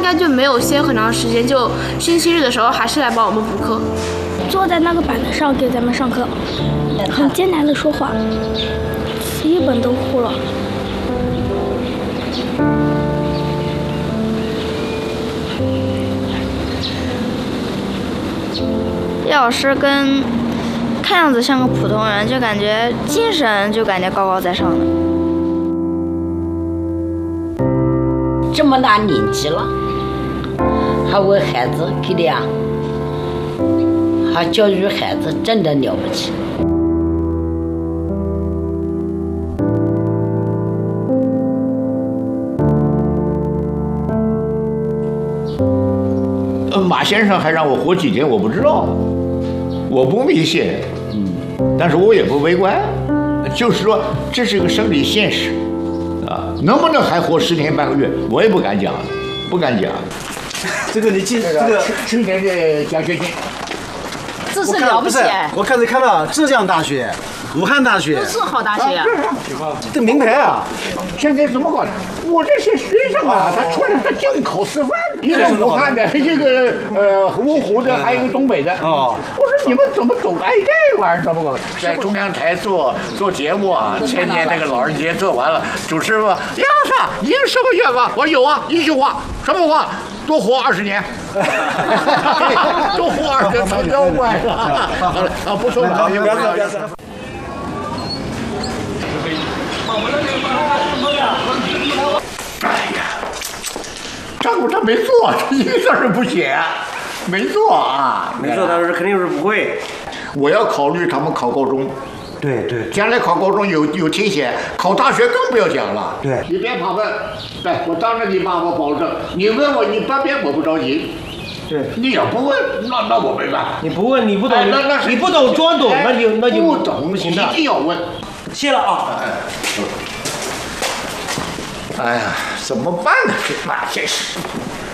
该就没有歇很长时间，就星期日的时候还是来帮我们补课。 坐在那个板凳上给咱们上课，很艰难的说话，基本都糊了。 叶老师看样子像个普通人，就感觉精神就感觉高高在上的。 这么大年纪了，还为孩子给俩，还教育孩子，真的了不起。 马先生还让我活几天，我不知道，我不迷信，但是我也不悲观，就是说这是个生理现实，啊，能不能还活10天半个月，我也不敢讲，不敢讲。 这个你记这个 10年的奖学金， 这是了不起哎！ 我看到浙江大学、武汉大学， 都是好大学啊！ 这名牌啊！ 现在怎么搞的？我这些学生啊，他出来他净考师范，一个武汉的，一个芜湖的，还有一个东北的。哦，我说你们怎么懂？哎，这玩意儿怎么搞？在中央台做节目啊，前年那个老人节做完了，主持人问杨老师，你有什么愿望？我说有啊，一句话，什么话？多活20年，多活20年成妖怪了。好了，啊，不说了， 不要说。 哎呀，账我这没做，这一个字儿不写，没做啊， 没做，但是肯定是不会。 我要考虑他们考高中。 对，将来考高中有天险，考大学更不要讲了。 对， 你别怕问，来，我当着你妈我保证，你问我你半边我不着急。 对， 你要不问，那我没办法。 你不问，你不懂，你不懂装懂，那就不懂不行的，一定要问。 谢了啊！ 哎呀，怎么办呢？这真是。